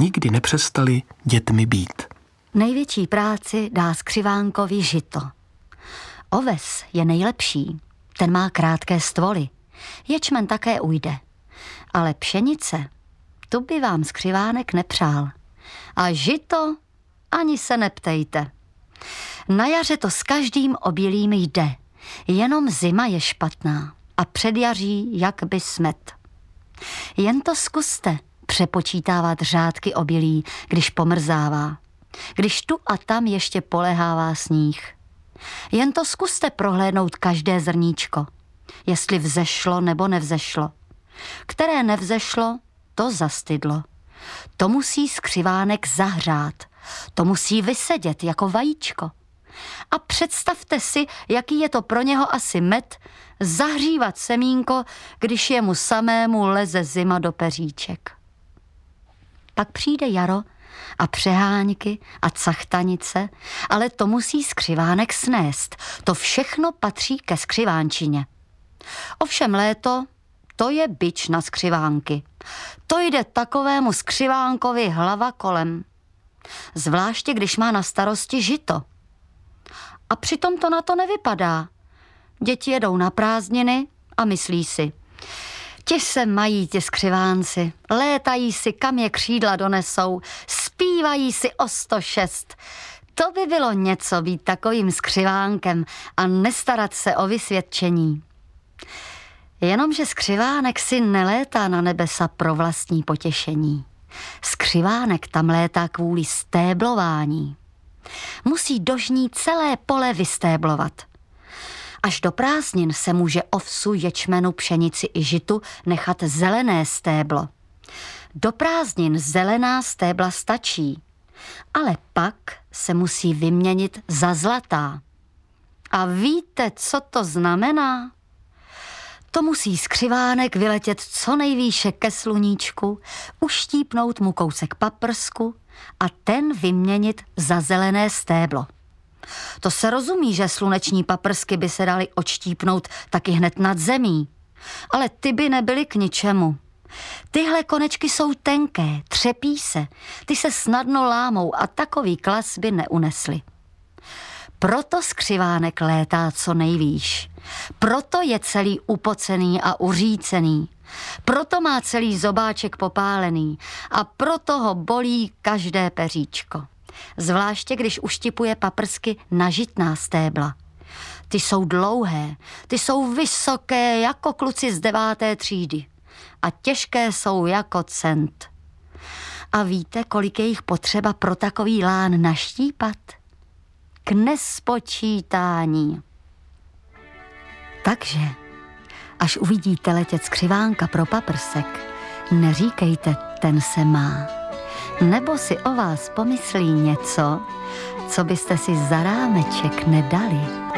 nikdy nepřestali dětmi být. Největší práci dá skřivánkovi žito. Oves je nejlepší, ten má krátké stvoly. Ječmen také ujde. Ale pšenice, tu by vám skřivánek nepřál. A žito ani se neptejte. Na jaře to s každým obilím jde, jenom zima je špatná a předjaří jak by smet. Jen to zkuste přepočítávat řádky obilí, když pomrzává, když tu a tam ještě polehává sníh. Jen to zkuste prohlédnout každé zrníčko, jestli vzešlo nebo nevzešlo. Které nevzešlo, to zastydlo. To musí skřivánek zahřát, to musí vysedět jako vajíčko. A představte si, jaký je to pro něho asi med zahřívat semínko, když jemu samému leze zima do peříček. Pak přijde jaro a přeháňky a cachtanice, ale to musí skřivánek snést. To všechno patří ke skřivánčině. Ovšem léto, to je bič na skřivánky. To jde takovému skřivánkovi hlava kolem. Zvláště, když má na starosti žito. A přitom to na to nevypadá. Děti jedou na prázdniny a myslí si, ti se mají ti skřivánci, létají si, kam je křídla donesou, zpívají si o 106. To by bylo něco být takovým skřivánkem a nestarat se o vysvědčení. Jenomže skřivánek si nelétá na nebesa pro vlastní potěšení. Skřivánek tam létá kvůli stéblování. Musí do žní celé pole vystéblovat. Až do prázdnin se může ovsu, ječmenu, pšenici i žitu nechat zelené stéblo. Do prázdnin zelená stébla stačí, ale pak se musí vyměnit za zlatá. A víte, co to znamená? To musí skřivánek vyletět co nejvýše ke sluníčku, uštípnout mu kousek paprsku a ten vyměnit za zelené stéblo. To se rozumí, že sluneční paprsky by se daly odštípnout taky hned nad zemí, ale ty by nebyly k ničemu. Tyhle konečky jsou tenké, třepí se, ty se snadno lámou a takový klas by neunesly. Proto skřivánek létá co nejvýš. Proto je celý upocený a uřícený. Proto má celý zobáček popálený a proto ho bolí každé peříčko. Zvláště, když uštipuje paprsky na žitná stébla. Ty jsou dlouhé, ty jsou vysoké jako kluci z 9. třídy a těžké jsou jako cent. A víte, kolik je jich potřeba pro takový lán naštípat? K nespočítání. Takže, až uvidíte letět skřivánka pro paprsek, neříkejte, ten se má. Nebo si o vás pomyslí něco, co byste si za rámeček nedali.